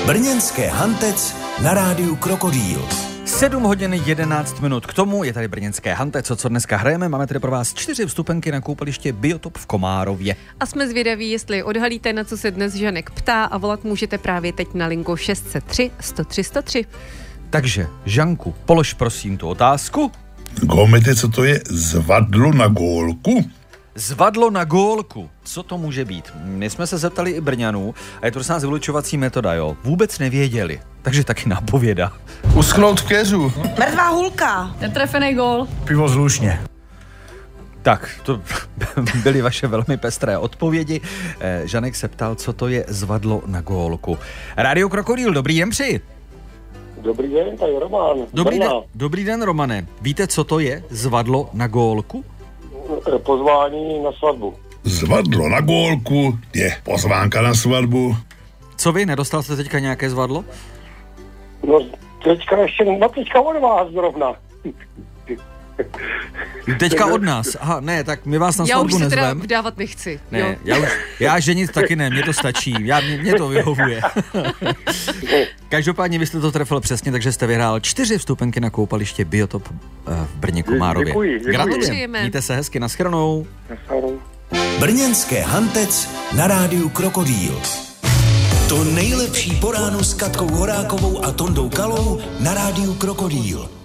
Brněnské Hantec na rádiu Krokodýl. 7 hodin 11 minut k tomu, je tady brněnské Hantec, co dneska hrajeme. Máme tady pro vás 4 vstupenky na koupaliště Biotop v Komárově. A jsme zvědaví, jestli odhalíte, na co se dnes Žanek ptá, a volat můžete právě teď na linku 603 103 103. Takže, Žanku, polož prosím tu otázku. Gomete, co to je zvadlo na gólku? Zvadlo na gólku. Co to může být? My jsme se zeptali i Brňanů a je to prostě vylučovací metoda, jo. Vůbec nevěděli, takže taky nápověda. Uschnout v keřu. Mrtvá hulka. Netrefený gól. Pivo z Lušně. Tak, to byly vaše velmi pestré odpovědi. Žanek se ptal, co to je zvadlo na gólku. Rádio Krokodýl, dobrý den přeji. Dobrý den, tady Roman. Dobrý den, Romane. Víte, co to je zvadlo na gólku? Pozvání na svatbu. Zvadlo na gólku je pozvánka na svatbu. Co vy, nedostal jste teďka nějaké zvadlo? No teďka od vás zrovna. Teďka od nás. Aha, ne, tak my vás na svatbu nezvem. Já už se teda vdávat nechci. Ne, já ženit taky ne, mně to stačí. Mě to vyhovuje. Každopádně vy jste to trefil přesně, takže jste vyhrál 4 vstupenky na koupaliště Biotop v Brně Komárově. Děkuji. Gratulujeme. Mějte se hezky, nashledanou. Brněnské Hantec na rádiu Krokodýl. To nejlepší po ránu s Katkou Horákovou a Tondou Kalou na rádiu Krokodýl.